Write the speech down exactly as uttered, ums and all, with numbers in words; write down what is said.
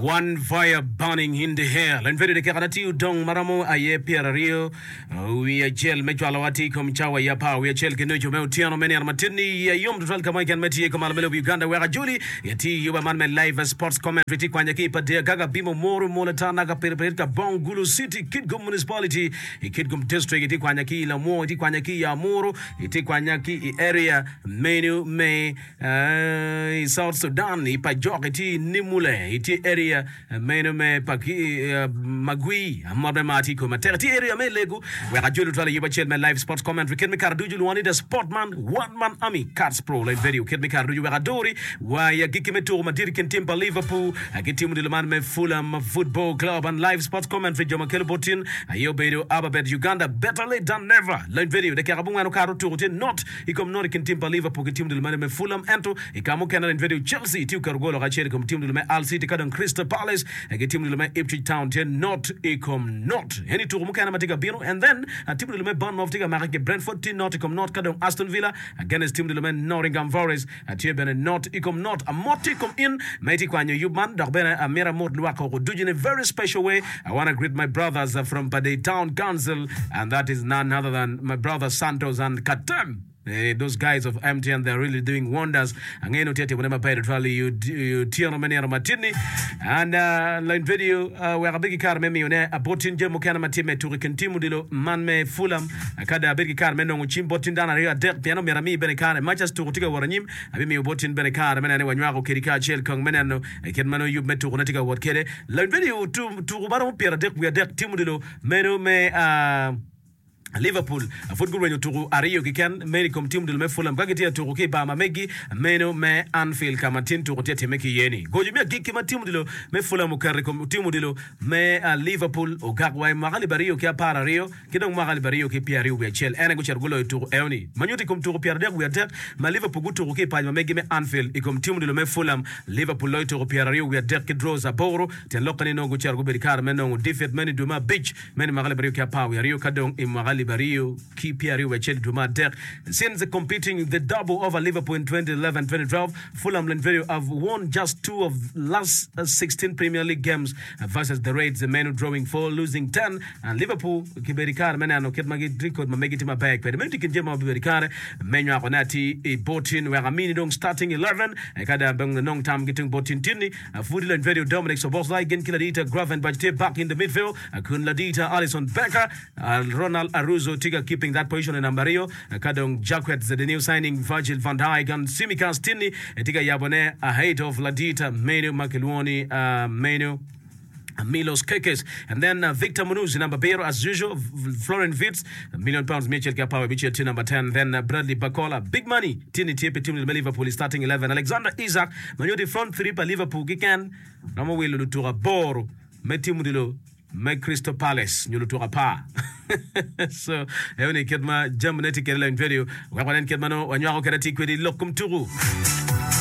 One fire burning in the air. Len very de karati udong maramo aye pierario. We a gel mejwalawati kom chawa yapa. We a gel kenojo me utiano meni armatini. Ya yom tutal kama ikan meti kama almelo Uganda wera Julie. Yati yuba man me live sports commentary ti kwanya ki pa de gaga bimo moro molatana ka perperka Bongulu City Kidgum municipality. Kidgum district ti kwanya ki la mo ti kwanya ki ya moro. Ti kwanya ki area menu me uh, South Sudan ipa joketi nimule. Iti area meno me paki magui ambe mati ko materi area me lego we rajulu twala yiba chel me live sports commentary ken me karduju wani the sportman one man army cards pro like video ken me karduju we radori wa ya giki me tour madiri ken timba Liverpool agitimu de man me Fulham football club and live sports commentary joma kelo botin ayo bedo ababet Uganda better late than never like video de karabunga no karo tour not ikom no ken timba Liverpool gitimu de man me Fulham ento ikamo ken video Chelsea tiu kargolo ga cheri kom timu de me Al City kadon Crystal Palace again team Ipswich Town not ecom not any to mukana matiga bino and then a team de Bournemouth tiga marake Brentford team not ecom not kadon Aston Villa against team de Nottingham Forest a team not ecom not a moticom in mighty kwanyo yuban darbena a mira mod luako do in a very special way. I want to greet my brothers from Paddy Town Council, and that is none other than my brother Santos and Katem. Uh, those guys of M T N, they're really doing wonders. Angeno tete whenever paid rally you you tiano many matini and uh line video uh we are big car me one abotin je mukana matime to continue dilo man me Fulham akada big car me no chimbotin dana ria dek piano mirami bene car matches to tiga waranyim abi me botin bene car me ne wanywa ko kirika chel kong me no ken mano you meto ko tiga wat kede line video to to baro pera dek we dek timu dilo me no me uh Liverpool a football when you to Ario kikan many come team del me Fulham kageti to ke ba megi meno me Anfield kama tin to tete meki yeni goji me giki ma team dilo me Fulham ka rekom team dilo me Liverpool o gagwa magali bario ke para Rio kidong magali bario ke Pierre we chel ene go chergulo to eoni manyuti kom to Pierre de we attack ma Liverpool go to ke pa megi me Anfield ikom team dilo me Fulham Liverpool lo to Pierre Rio we attack ke draws a boro ten lokani no go chergo berikar me no defeat many do ma beach many magali bario ke pa we Rio kadong im magali Bario, keep Pierre Wechel Duma Deck. Since competing the double over Liverpool in twenty eleven twenty twelve, Fulham and Very have won just two of last uh, sixteen Premier League games uh, versus the Reds, the men drawing four, losing ten, and Liverpool, Kiberikar, Menano, Ketmagi, Drico, Mamegiti Bag, but the Medican Jema Berikar, Menu Akonati, a botin, where a minidong starting eleven, I had a bang the long time getting botin Tinny, a Foodle and Very Dominic Sobosla, again Kiladita, Graven, Bajte back in the midfield, a Kunladita, Alison Becker, uh, Ronald Aru. Tiga keeping that position in Ambario, Kadong Jacquet, the new signing Virgil van Dijk and Simicans Tinny, Tiga Yabone, a height of Ladita, Menu Makiluoni, uh, Menu. Milos Kekes, and then uh, Victor Munuz, number Bero as usual, Florian Vitz, a million pounds, Mitchell Kapawa, Mitchell to number ten, then uh, Bradley Bacola, big money, Tini Tipe, team Liverpool is starting eleven, Alexander Isaac, Manuti front three by Liverpool, Gikan, Namo Willu to a Boro, Metimudilo, Make Crystal Palace, Nulutura Pa. So, Eoni Kedma, Germany, Kerala, and video, Wakan Kedmano, when you are Kerati, Lokum Turu.